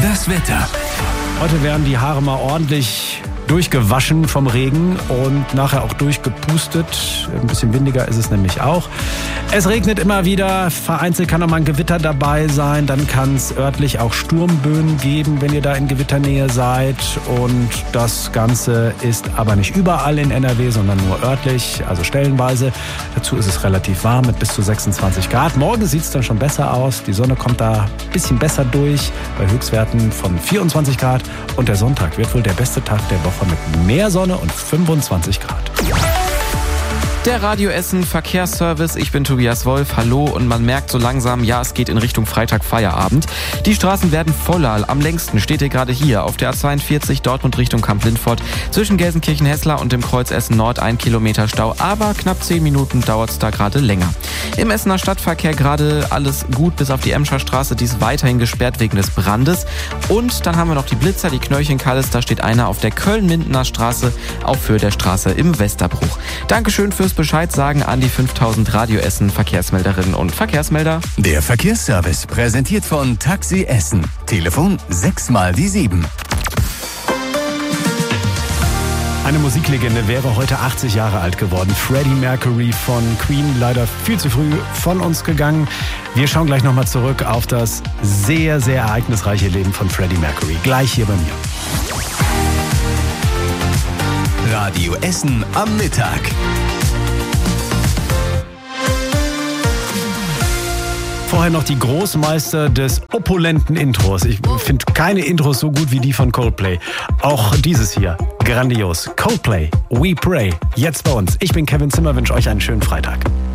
Das Wetter. Heute werden die Haare mal ordentlich durchgewaschen vom Regen und nachher auch durchgepustet. Ein bisschen windiger ist es nämlich auch. Es regnet immer wieder, vereinzelt kann auch mal ein Gewitter dabei sein. Dann kann es örtlich auch Sturmböen geben, wenn ihr da in Gewitternähe seid. Und das Ganze ist aber nicht überall in NRW, sondern nur örtlich, also stellenweise. Dazu ist es relativ warm mit bis zu 26 Grad. Morgen sieht es dann schon besser aus. Die Sonne kommt da ein bisschen besser durch, bei Höchstwerten von 24 Grad. Und der Sonntag wird wohl der beste Tag der Woche mit mehr Sonne und 25 Grad. Der Radio Essen Verkehrsservice, ich bin Tobias Wolf, hallo, und man merkt so langsam, ja, es geht in Richtung Freitag Feierabend. Die Straßen werden voller, am längsten steht ihr gerade hier auf der A42 Dortmund Richtung Kamp-Lindfort zwischen Gelsenkirchen-Hessler und dem Kreuz Essen Nord 1 Kilometer Stau, aber knapp 10 Minuten dauert es da gerade länger. Im Essener Stadtverkehr gerade alles gut, bis auf die Emscher Straße, die ist weiterhin gesperrt wegen des Brandes. Und dann haben wir noch die Blitzer, die Knöllchen-Kalles, da steht einer auf der Köln-Mindener Straße auf Höhe der Straße im Westerbruch. Dankeschön fürs Bescheid sagen an die 5000 Radio Essen Verkehrsmelderinnen und Verkehrsmelder. Der Verkehrsservice präsentiert von Taxi Essen. Telefon 6 mal die 7. Eine Musiklegende wäre heute 80 Jahre alt geworden. Freddie Mercury von Queen, leider viel zu früh von uns gegangen. Wir schauen gleich nochmal zurück auf das sehr, sehr ereignisreiche Leben von Freddie Mercury. Gleich hier bei mir. Radio Essen am Mittag. Vorher noch die Großmeister des opulenten Intros. Ich finde keine Intros so gut wie die von Coldplay. Auch dieses hier, grandios. Coldplay, We Pray, jetzt bei uns. Ich bin Kevin Zimmer, wünsche euch einen schönen Freitag.